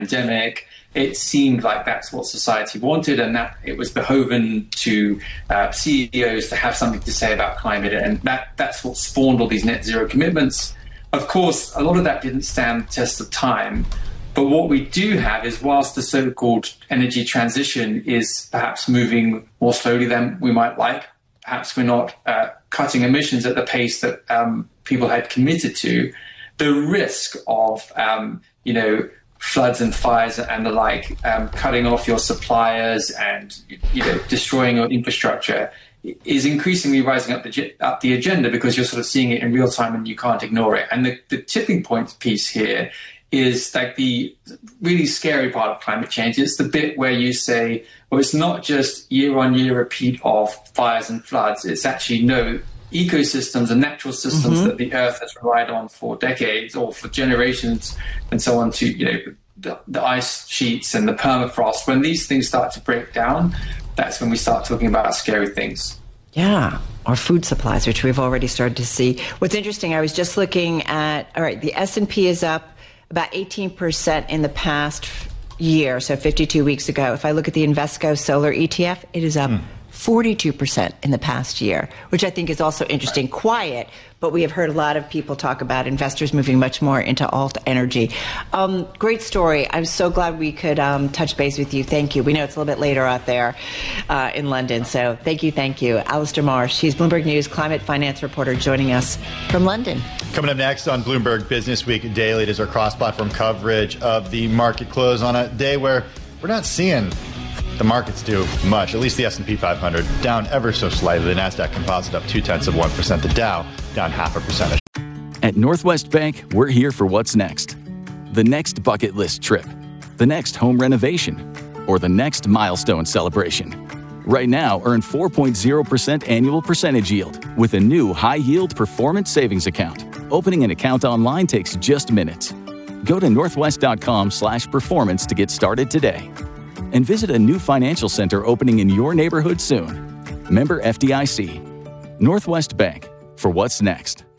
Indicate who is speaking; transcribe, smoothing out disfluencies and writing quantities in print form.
Speaker 1: pandemic, it seemed like that's what society wanted, and that it was behoven to CEOs to have something to say about climate, and that's what spawned all these net zero commitments. Of course, a lot of that didn't stand the test of time, but what we do have is, whilst the so-called energy transition is perhaps moving more slowly than we might like, perhaps we're not cutting emissions at the pace that people had committed to, the risk of floods and fires and the like, cutting off your suppliers and destroying your infrastructure is increasingly rising up the agenda, because you're sort of seeing it in real time and you can't ignore it. And the tipping point piece here is like the really scary part of climate change. It's the bit where you say, well, it's not just year-on-year repeat of fires and floods. It's actually ecosystems and natural systems that the Earth has relied on for decades or for generations and so on, to the ice sheets and the permafrost. When these things start to break down, that's when we start talking about scary things.
Speaker 2: Yeah, our food supplies, which we've already started to see. What's interesting, I was just looking at, all right, the S&P is up about 18% in the past year, so 52 weeks ago. If I look at the Invesco Solar ETF, it is up 42% in the past year, which I think is also interesting. Quiet, but we have heard a lot of people talk about investors moving much more into alt energy. Great story. I'm so glad we could touch base with you. Thank you. We know it's a little bit later out there in London, so thank you. Alistair Marsh, he's Bloomberg News climate finance reporter, joining us from London.
Speaker 3: Coming up next on Bloomberg Business Week Daily, it is our cross-platform coverage of the market close on a day where we're not seeing the markets do much. At least the S&P 500 down ever so slightly. The NASDAQ Composite up 0.2%. The Dow down 0.5%.
Speaker 4: At Northwest Bank, we're here for what's next. The next bucket list trip, the next home renovation, or the next milestone celebration. Right now, earn 4.0% annual percentage yield with a new high-yield performance savings account. Opening an account online takes just minutes. Go to northwest.com/performance to get started today. And visit a new financial center opening in your neighborhood soon. Member FDIC. Northwest Bank, for what's next.